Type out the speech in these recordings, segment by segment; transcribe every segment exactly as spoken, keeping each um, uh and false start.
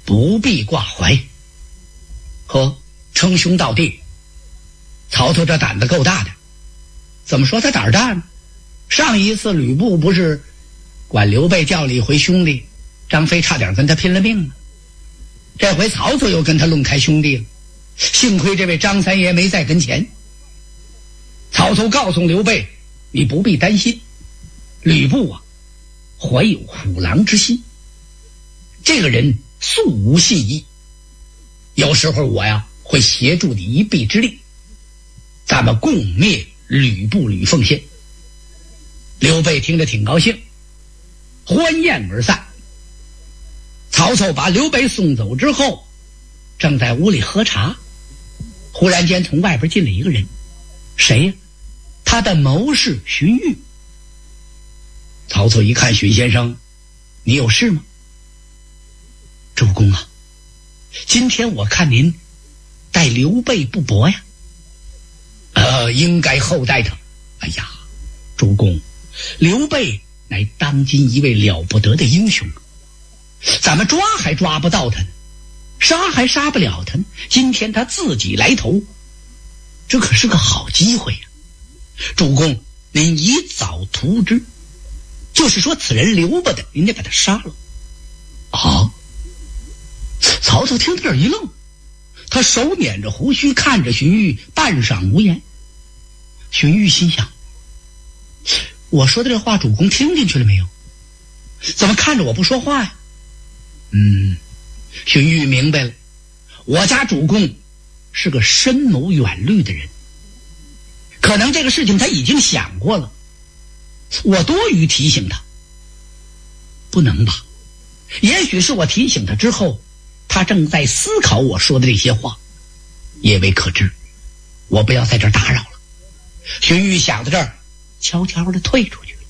不必挂怀。呵，称兄道弟，曹操这胆子够大的。怎么说他胆儿大呢？上一次吕布不是管刘备叫了一回兄弟，张飞差点跟他拼了命了。这回曹操又跟他论开兄弟了，幸亏这位张三爷没在跟前。曹操告诉刘备，你不必担心，吕布啊怀有虎狼之心，这个人素无信义，有时候我呀会协助你一臂之力，咱们共灭吕布吕奉先。刘备听着挺高兴，欢宴而散。曹操把刘备送走之后，正在屋里喝茶，忽然间从外边进了一个人。谁呀？他的谋士荀彧。曹操一看，荀先生，你有事吗？主公啊，今天我看您待刘备不薄呀。呃，应该厚待他。哎呀，主公，刘备乃当今一位了不得的英雄，咱们抓还抓不到他呢，杀还杀不了他呢。今天他自己来投，这可是个好机会呀。主公，您以早图之，就是说此人刘备的，您得把他杀了。啊！曹操听到这儿一愣，他手捻着胡须看着荀彧，半晌无言。荀彧心想，我说的这话主公听进去了没有？怎么看着我不说话呀？嗯，荀彧明白了，我家主公是个深谋远虑的人，可能这个事情他已经想过了，我多余提醒他。不能吧？也许是我提醒他之后，他正在思考我说的这些话，也未可知。我不要在这儿打扰了。荀彧想到这儿，悄悄地退出去了。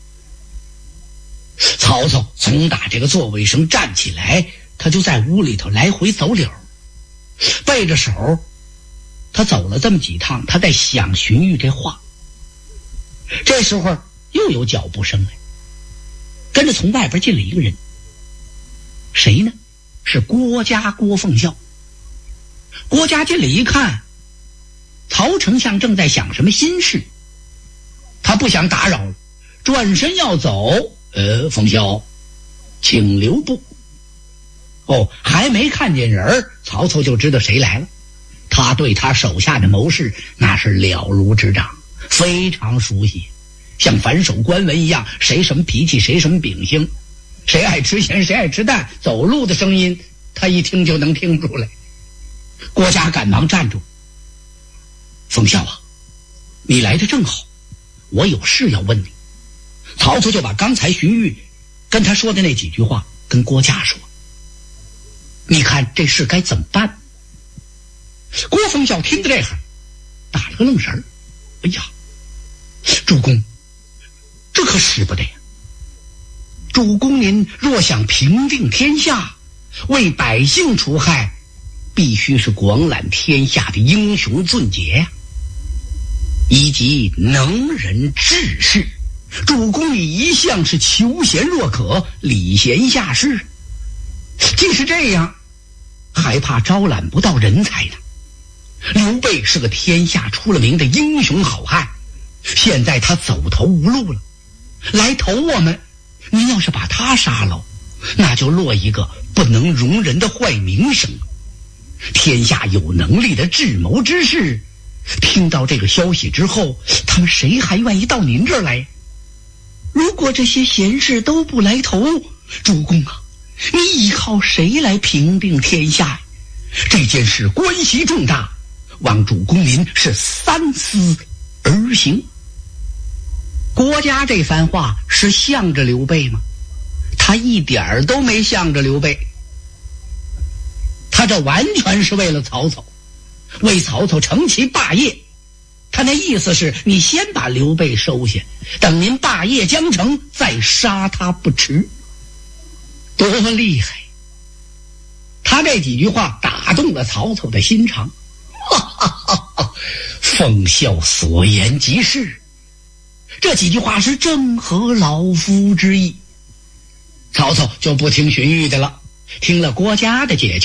曹操从打这个座位上站起来，他就在屋里头来回走柳，背着手，他走了这么几趟，他在想荀彧这话。这时候又有脚步声来，跟着从外边进了一个人。谁呢？是郭嘉郭奉孝。郭嘉进来一看，曹丞相正在想什么心事，他不想打扰了，转身要走。呃，奉孝，请留步。哦，还没看见人，曹操就知道谁来了。他对他手下的谋士那是了如指掌，非常熟悉，像反手关文一样，谁什么脾气，谁什么秉性，谁爱吃咸，谁爱吃淡，走路的声音他一听就能听出来。郭嘉赶忙站住。奉孝啊，你来的正好，我有事要问你。曹操就把刚才荀彧跟他说的那几句话跟郭嘉说，你看这事该怎么办？郭奉孝听着这行打了个愣神，哎呀，主公，这可使不得呀！主公您若想平定天下，为百姓除害，必须是广揽天下的英雄俊杰呀，以及能人志士。主公你一向是求贤若渴，礼贤下士，既是这样，还怕招揽不到人才呢。刘备是个天下出了名的英雄好汉，现在他走投无路了，来投我们，您要是把他杀了，那就落一个不能容人的坏名声。天下有能力的智谋之士，听到这个消息之后，他们谁还愿意到您这儿来？如果这些贤士都不来投，主公啊，你依靠谁来平定天下呀？这件事关系重大，望主公您是三思而行。郭嘉这番话是向着刘备吗？他一点儿都没向着刘备，他这完全是为了曹操，为曹操成其霸业。他那意思是，你先把刘备收下，等您霸业将成，再杀他不迟。多厉害！他这几句话打动了曹操的心肠。哈哈哈哈，奉孝所言极是，这几句话是正合老夫之意。曹操就不听荀彧的了，听了郭嘉的解